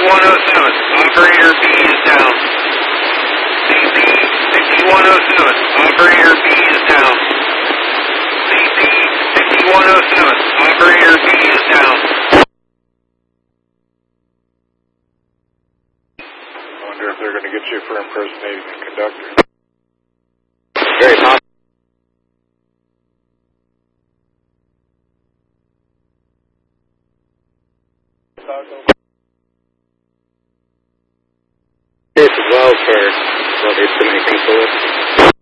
6107, operator B is down. CP 6107, operator B is down. CP 6107, operator B is down. I wonder if they're going to get you for impersonating the conductor. Very possible. Curious as well for what they've been making for us.